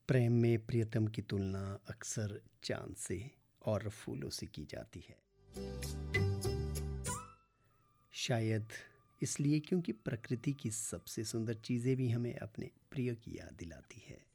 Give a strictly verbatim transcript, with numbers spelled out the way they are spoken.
प्रेम में प्रियतम की तुलना अक्सर चांद से और फूलों से की जाती है। शायद इसलिए क्योंकि प्रकृति की सबसे सुंदर चीज़ें भी हमें अपने प्रिय की याद दिलाती है।